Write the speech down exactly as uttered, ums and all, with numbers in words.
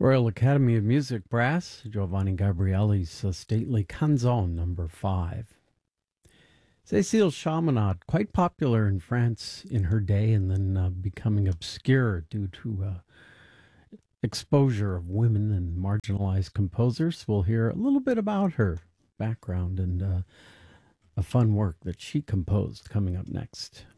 Royal Academy of Music Brass, Giovanni Gabrieli's uh, stately Canzone number five. Cécile Chaminade, quite popular in France in her day and then uh, becoming obscure due to uh, exposure of women and marginalized composers. We'll hear a little bit about her background and uh, a fun work that she composed coming up next.